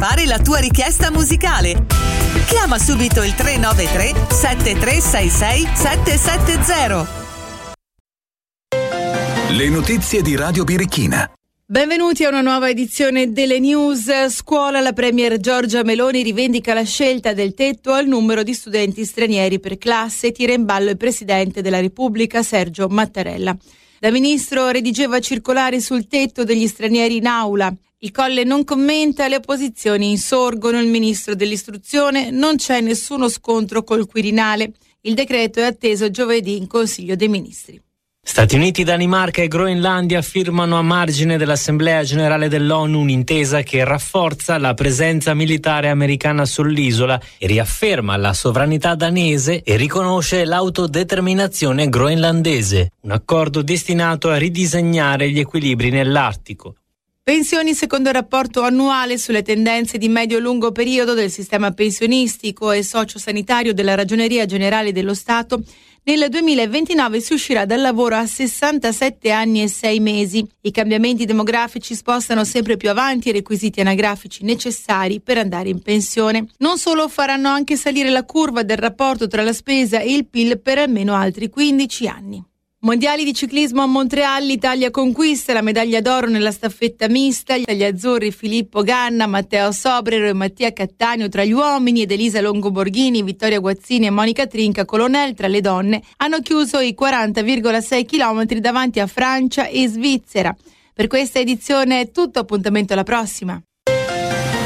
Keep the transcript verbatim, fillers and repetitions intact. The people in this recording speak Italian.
fare la tua richiesta musicale. Chiama subito il tre nove tre sette tre sei sei sette sette zero. Le notizie di Radio Birichina. Benvenuti a una nuova edizione delle news. Scuola, la premier Giorgia Meloni rivendica la scelta del tetto al numero di studenti stranieri per classe, tira in ballo il presidente della Repubblica Sergio Mattarella. Da ministro redigeva circolari sul tetto degli stranieri in aula. Il Colle non commenta, le opposizioni insorgono, il ministro dell'istruzione: non c'è nessuno scontro col Quirinale. Il decreto è atteso giovedì in Consiglio dei Ministri. Stati Uniti, Danimarca e Groenlandia firmano a margine dell'Assemblea Generale dell'ONU un'intesa che rafforza la presenza militare americana sull'isola e riafferma la sovranità danese e riconosce l'autodeterminazione groenlandese, un accordo destinato a ridisegnare gli equilibri nell'Artico. Pensioni secondo il rapporto annuale sulle tendenze di medio-lungo periodo del sistema pensionistico e sociosanitario della Ragioneria Generale dello Stato. Nel duemilaventinove si uscirà dal lavoro a sessantasette anni e sei mesi. I cambiamenti demografici spostano sempre più avanti i requisiti anagrafici necessari per andare in pensione. Non solo, faranno anche salire la curva del rapporto tra la spesa e il P I L per almeno altri quindici anni. Mondiali di ciclismo a Montréal, l'Italia conquista la medaglia d'oro nella staffetta mista. Gli azzurri Filippo Ganna, Matteo Sobrero e Mattia Cattaneo tra gli uomini ed Elisa Longoborghini, Vittoria Guazzini e Monica Trinca Colonel tra le donne hanno chiuso i quaranta virgola sei chilometri davanti a Francia e Svizzera. Per questa edizione è tutto, appuntamento alla prossima.